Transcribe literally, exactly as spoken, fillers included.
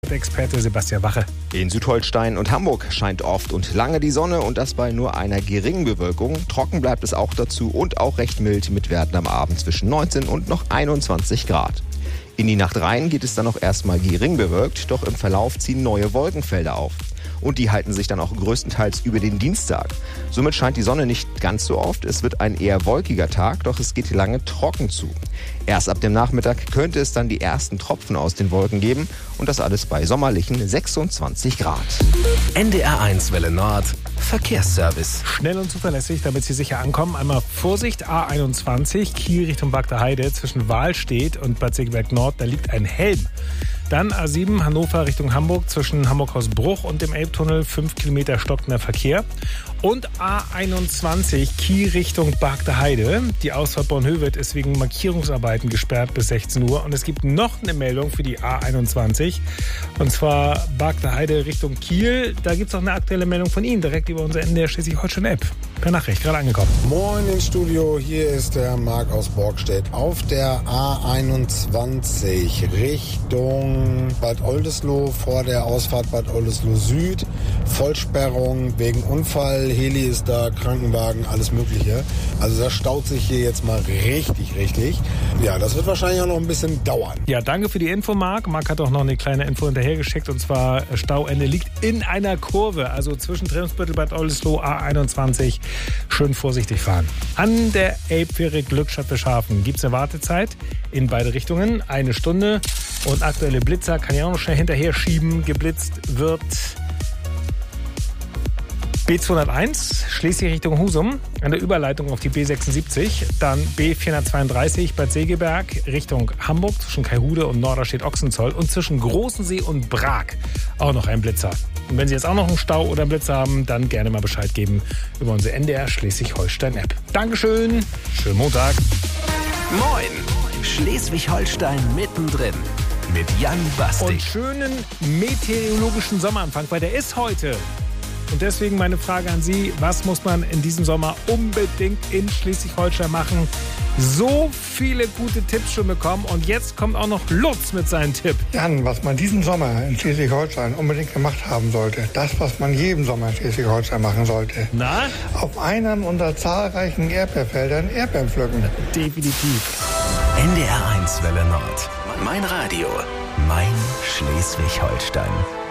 Wetterexperte Sebastian Wache. In Südholstein und Hamburg scheint oft und lange die Sonne und das bei nur einer geringen Bewölkung. Trocken bleibt es auch dazu und auch recht mild mit Werten am Abend zwischen neunzehn und noch einundzwanzig Grad. In die Nacht rein geht es dann auch erstmal gering bewölkt, doch im Verlauf ziehen neue Wolkenfelder auf. Und die halten sich dann auch größtenteils über den Dienstag. Somit scheint die Sonne nicht ganz so oft. Es wird ein eher wolkiger Tag, doch es geht lange trocken zu. Erst ab dem Nachmittag könnte es dann die ersten Tropfen aus den Wolken geben. Und das alles bei sommerlichen sechsundzwanzig Grad. N D R eins Welle Nord. Verkehrsservice. Schnell und zuverlässig, damit Sie sicher ankommen. Einmal Vorsicht, A einundzwanzig, Kiel Richtung Bagda Heide zwischen Wahlstedt und Bad Segeberg Nord. Da liegt ein Helm. Dann A sieben Hannover Richtung Hamburg zwischen Hamburg-Hausbruch und dem Elbtunnel. fünf Kilometer stockender Verkehr. Und A einundzwanzig Kiel Richtung Bagda Heide. Die Ausfahrt Bornhöved ist wegen Markierungsarbeiten gesperrt bis sechzehn Uhr. Und es gibt noch eine Meldung für die A einundzwanzig. Und zwar Bagda Heide Richtung Kiel. Da gibt es auch eine aktuelle Meldung von Ihnen direkt über unsere N D R Schleswig-Holstein-App. Per Nachricht, gerade angekommen. Moin ins Studio, hier ist der Marc aus Borgstedt. Auf der A einundzwanzig Richtung Bad Oldesloe vor der Ausfahrt Bad Oldesloe Süd. Vollsperrung wegen Unfall, Heli ist da, Krankenwagen, alles Mögliche. Also das staut sich hier jetzt mal richtig, richtig. Ja, das wird wahrscheinlich auch noch ein bisschen dauern. Ja, danke für die Info, Marc. Marc hat auch noch eine kleine Info hinterhergeschickt. Und zwar, Stauende liegt in einer Kurve. Also zwischen Tremsbüttel, Bad Oldesloe, A einundzwanzig. Schön vorsichtig fahren. An der Elbfähre Glückstadt-Bischhafen gibt es eine Wartezeit in beide Richtungen. Eine Stunde. Und aktuelle Blitzer kann ich auch noch schnell hinterher schieben. Geblitzt wird B zweihunderteins, Schleswig Richtung Husum, an der Überleitung auf die B sechsundsiebzig. Dann B vierhundertzweiunddreißig Bad Segeberg Richtung Hamburg zwischen Kaihude und Norderstedt-Ochsenzoll. Und zwischen Großensee und Brag auch noch ein Blitzer. Und wenn Sie jetzt auch noch einen Stau oder einen Blitzer haben, dann gerne mal Bescheid geben über unsere N D R Schleswig-Holstein-App. Dankeschön, schönen Montag. Moin, Schleswig-Holstein mittendrin mit Jan Bastig. Und schönen meteorologischen Sommeranfang, weil der ist heute. Und deswegen meine Frage an Sie, was muss man in diesem Sommer unbedingt in Schleswig-Holstein machen? So viele gute Tipps schon bekommen und jetzt kommt auch noch Lutz mit seinem Tipp. Jan, was man diesen Sommer in Schleswig-Holstein unbedingt gemacht haben sollte, das, was man jeden Sommer in Schleswig-Holstein machen sollte. Na? Auf einem unserer zahlreichen Erdbeerfeldern Erdbeeren pflücken. Definitiv. N D R eins Welle Nord. Mein Radio. Mein Schleswig-Holstein.